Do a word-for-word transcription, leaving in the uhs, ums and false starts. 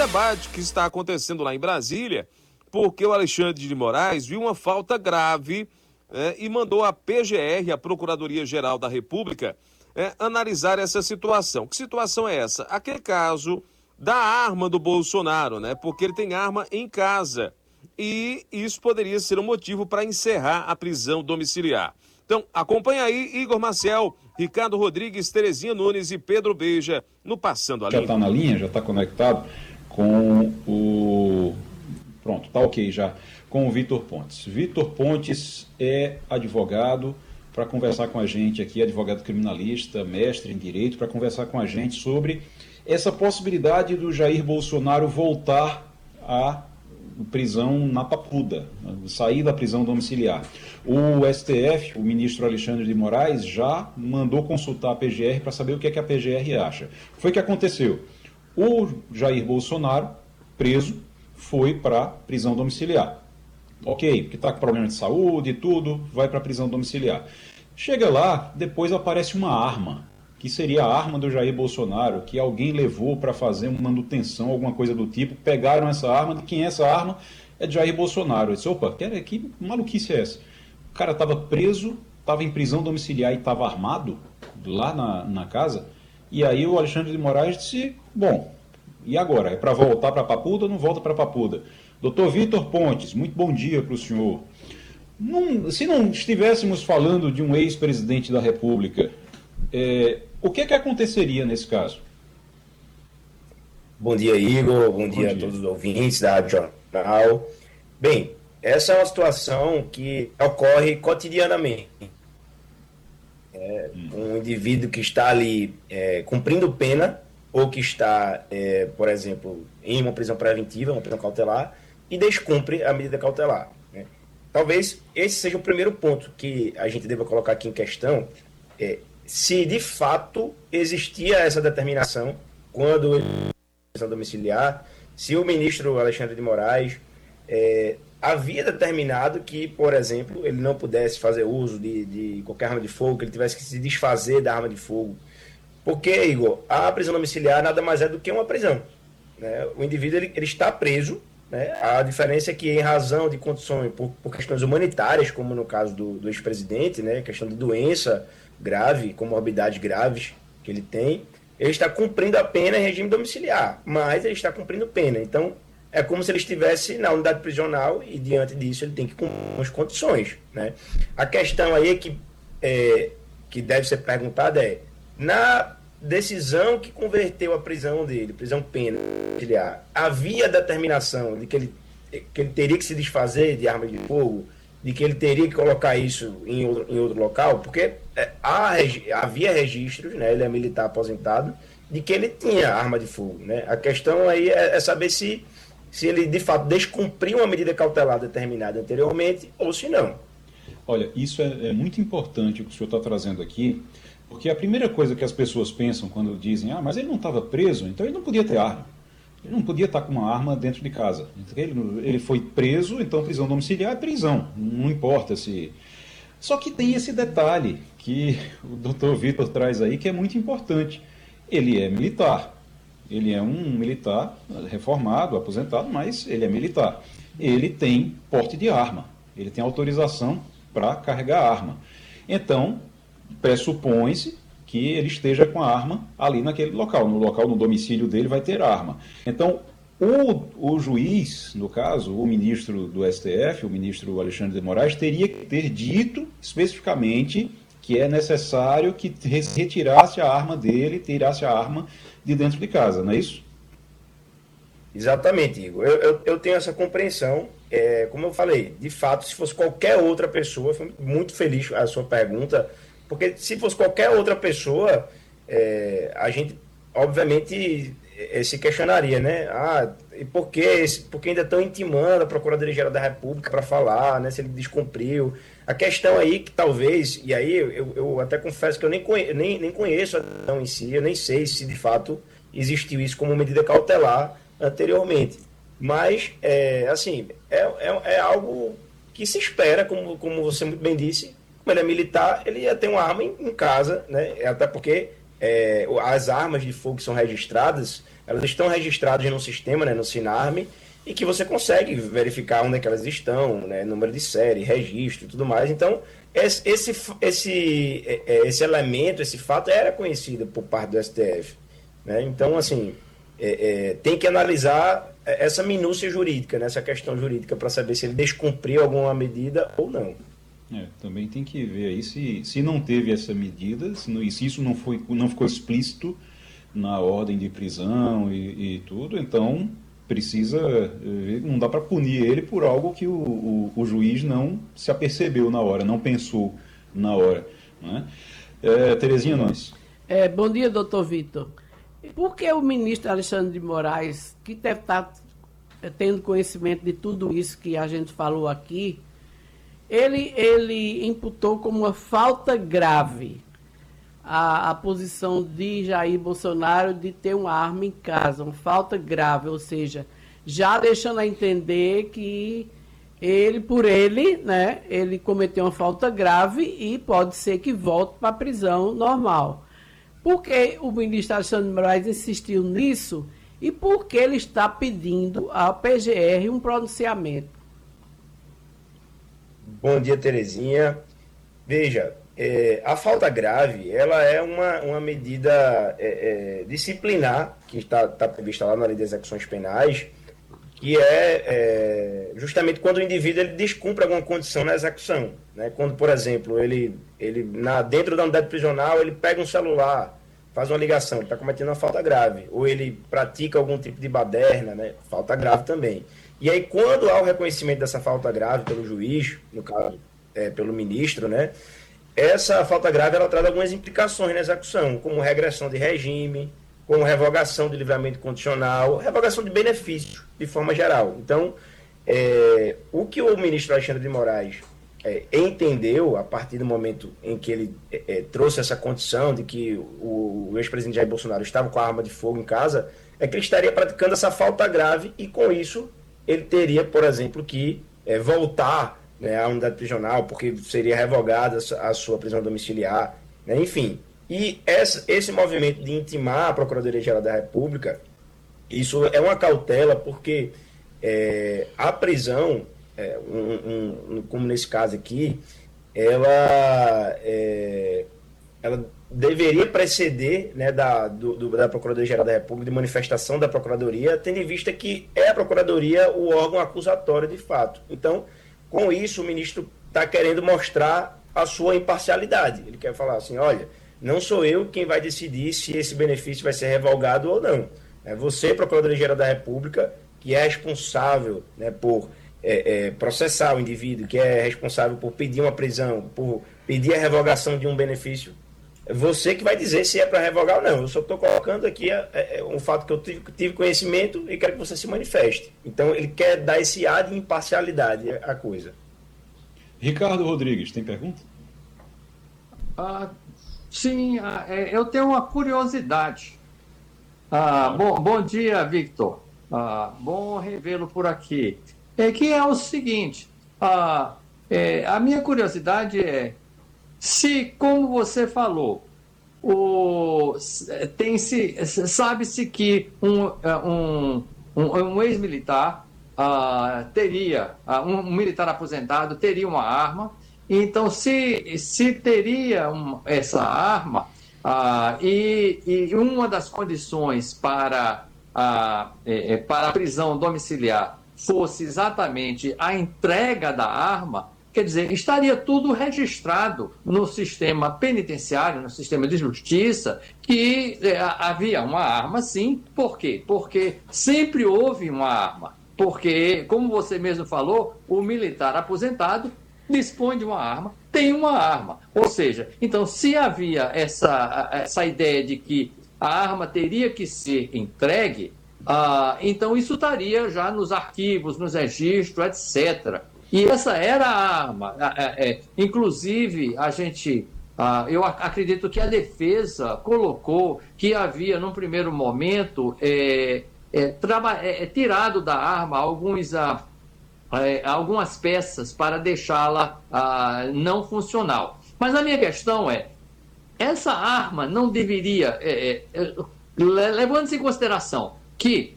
debate que está acontecendo lá em Brasília, porque o Alexandre de Moraes viu uma falta grave, né, e mandou a P G R, a Procuradoria-Geral da República, é, analisar essa situação. Que situação é essa? Aquele caso da arma do Bolsonaro, né? Porque ele tem arma em casa. E isso poderia ser um motivo para encerrar a prisão domiciliar. Então, acompanha aí Igor Maciel, Ricardo Rodrigues, Terezinha Nunes e Pedro Beija no Passando a Limpo. Já está na linha, já está conectado com o... Pronto, tá ok já. Com o Vitor Pontes. Vitor Pontes é advogado para conversar com a gente aqui, advogado criminalista, mestre em Direito, para conversar com a gente sobre essa possibilidade do Jair Bolsonaro voltar à prisão na Papuda, sair da prisão domiciliar. O S T F, o ministro Alexandre de Moraes, já mandou consultar a P G R para saber o que é que a P G R acha. Foi o que aconteceu. O Jair Bolsonaro, preso, foi para prisão domiciliar. Ok, porque está com problema de saúde e tudo, vai para prisão domiciliar. Chega lá, depois aparece uma arma, que seria a arma do Jair Bolsonaro, que alguém levou para fazer uma manutenção, alguma coisa do tipo, pegaram essa arma, de quem é essa arma? É de Jair Bolsonaro. Eu disse, opa, que, que maluquice é essa? O cara estava preso, estava em prisão domiciliar e estava armado lá na, na casa, e aí o Alexandre de Moraes disse, bom, e agora? É para voltar para Papuda ou não volta para Papuda? Doutor Vitor Pontes, muito bom dia para o senhor. Não, se não estivéssemos falando de um ex-presidente da República, é, o que é que aconteceria nesse caso? Bom dia, Igor. Bom, bom dia, dia a todos os ouvintes da Rádio Jornal. Bem, essa é uma situação que ocorre cotidianamente. É, hum. Um indivíduo que está ali é, cumprindo pena, ou que está, é, por exemplo, em uma prisão preventiva, uma prisão cautelar, e descumpre a medida cautelar. Né? Talvez esse seja o primeiro ponto que a gente deva colocar aqui em questão, é, se de fato existia essa determinação quando ele prisão domiciliar, se o ministro Alexandre de Moraes é, havia determinado que, por exemplo, ele não pudesse fazer uso de, de qualquer arma de fogo, que ele tivesse que se desfazer da arma de fogo. Porque, Igor, a prisão domiciliar nada mais é do que uma prisão. Né? O indivíduo ele, ele está preso, né? A diferença é que, em razão de condições, por, por questões humanitárias, como no caso do, do ex-presidente, né? Questão de doença grave, comorbidades graves que ele tem, ele está cumprindo a pena em regime domiciliar, mas ele está cumprindo pena. Então, é como se ele estivesse na unidade prisional e, diante disso, ele tem que cumprir as condições. Né? A questão aí que, é, que deve ser perguntada é, na decisão que converteu a prisão dele, prisão pena, havia determinação de que ele, que ele teria que se desfazer de arma de fogo, de que ele teria que colocar isso em outro, em outro local, porque é, há, havia registros, né, ele é militar aposentado, de que ele tinha arma de fogo. Né? A questão aí é, é saber se, se ele de fato descumpriu uma medida cautelar determinada anteriormente ou se não. Olha, isso é, é muito importante o que o senhor está trazendo aqui, porque a primeira coisa que as pessoas pensam quando dizem, ah, mas ele não estava preso, então ele não podia ter arma. Ele não podia estar com uma arma dentro de casa. Ele, ele foi preso, então prisão domiciliar é prisão, não importa se... Só que tem esse detalhe que o doutor Vitor traz aí, que é muito importante. Ele é militar. Ele é um militar reformado, aposentado, mas ele é militar. Ele tem porte de arma. Ele tem autorização para carregar arma. Então, pressupõe-se que ele esteja com a arma ali naquele local. No local, no domicílio dele, vai ter arma. Então, o, o juiz, no caso, o ministro do S T F, o ministro Alexandre de Moraes, teria que ter dito especificamente que é necessário que retirasse a arma dele, tirasse a arma de dentro de casa, não é isso? Exatamente, Igor. Eu, eu, eu tenho essa compreensão. É, como eu falei, de fato, se fosse qualquer outra pessoa, fui muito feliz a sua pergunta, porque se fosse qualquer outra pessoa, é, a gente, obviamente, é, se questionaria, né? Ah, e por que, porque ainda estão intimando a Procuradoria-Geral da República para falar, né? Se ele descumpriu. A questão aí que talvez, e aí eu, eu até confesso que eu nem, conhe, nem, nem conheço a ação em si, eu nem sei se de fato existiu isso como medida cautelar anteriormente. Mas, é, assim, é, é, é algo que se espera, como, como você muito bem disse. Como ele é militar, ele ia ter uma arma em, em casa, né? Até porque é, as armas de fogo que são registradas elas estão registradas no sistema, né, no Sinarme, e que você consegue verificar onde é que elas estão, né, número de série, registro e tudo mais. Então, esse, esse, esse, esse elemento, esse fato era conhecido por parte do S T F. Né? Então, assim, é, é, tem que analisar essa minúcia jurídica, né, essa questão jurídica, para saber se ele descumpriu alguma medida ou não. É, também tem que ver aí se, se não teve essa medida, se, não, se isso não, foi, não ficou explícito na ordem de prisão e, e tudo, então precisa, não dá para punir ele por algo que o, o, o juiz não se apercebeu na hora, não pensou na hora. Né? É, Terezinha Nunes. É, bom dia, doutor Vitor. Por que o ministro Alexandre de Moraes, que deve estar tendo conhecimento de tudo isso que a gente falou aqui, ele, ele imputou como uma falta grave a, a posição de Jair Bolsonaro de ter uma arma em casa, uma falta grave, ou seja, já deixando a entender que ele, por ele, né, ele cometeu uma falta grave e pode ser que volte para a prisão normal. Por que o ministro Alexandre de Moraes insistiu nisso e por que ele está pedindo à P G R um pronunciamento? Bom dia, Terezinha. Veja, é, a falta grave, ela é uma, uma medida é, é, disciplinar, que está, está prevista lá na Lei de Execuções Penais, que é, é justamente quando o indivíduo ele descumpre alguma condição na execução. Né? Quando, por exemplo, ele, ele na, dentro da unidade prisional, ele pega um celular, faz uma ligação, ele está cometendo uma falta grave. Ou ele pratica algum tipo de baderna, né? Falta grave também. E aí, quando há o reconhecimento dessa falta grave pelo juiz, no caso, é, pelo ministro, né? Essa falta grave ela traz algumas implicações na execução, como regressão de regime, como revogação de livramento condicional, revogação de benefício, de forma geral. Então, é, o que o ministro Alexandre de Moraes é, entendeu, a partir do momento em que ele é, é, trouxe essa condição de que o, o ex-presidente Jair Bolsonaro estava com a arma de fogo em casa, é que ele estaria praticando essa falta grave e, com isso, ele teria, por exemplo, que é, voltar, né, à unidade prisional, porque seria revogada a sua prisão domiciliar, né, enfim. E essa, esse movimento de intimar a Procuradoria-Geral da República, isso é uma cautela, porque é, a prisão, é, um, um, como nesse caso aqui, ela, é, ela deveria preceder, né, da, do, do, da Procuradoria-Geral da República, de manifestação da Procuradoria, tendo em vista que é a Procuradoria o órgão acusatório de fato. Então, com isso, o ministro está querendo mostrar a sua imparcialidade. Ele quer falar assim, olha, não sou eu quem vai decidir se esse benefício vai ser revogado ou não. É você, Procuradoria-Geral da República, que é responsável, né, por é, é, processar o indivíduo, que é responsável por pedir uma prisão, por pedir a revogação de um benefício. É você que vai dizer se é para revogar ou não. Eu só estou colocando aqui é, é, um fato que eu tive, tive conhecimento e quero que você se manifeste. Então, ele quer dar esse ar de imparcialidade à coisa. Ricardo Rodrigues, tem pergunta? Ah, sim, ah, é, eu tenho uma curiosidade. Ah, bom, bom dia, Victor. Ah, bom revê-lo por aqui. É que é o seguinte, ah, é, a minha curiosidade é, se, como você falou, o, tem se, sabe-se que um, um, um, um ex-militar ah, teria, ah, um, um militar aposentado teria uma arma, então se, se teria um, essa arma, ah, e, e uma das condições para a, é, para a prisão domiciliar fosse exatamente a entrega da arma, quer dizer, estaria tudo registrado no sistema penitenciário, no sistema de justiça, que é, havia uma arma, sim. Por quê? Porque sempre houve uma arma. Porque, como você mesmo falou, o militar aposentado dispõe de uma arma, tem uma arma. Ou seja, então, se havia essa, essa ideia de que a arma teria que ser entregue, ah, então isso estaria já nos arquivos, nos registros, etcétera. E essa era a arma. É, é, inclusive, a gente, ah, eu acredito que a defesa colocou que havia, num primeiro momento, é, é, traba, é, tirado da arma alguns, ah, é, algumas peças para deixá-la ah, não funcional. Mas a minha questão é, essa arma não deveria, é, é, levando-se em consideração que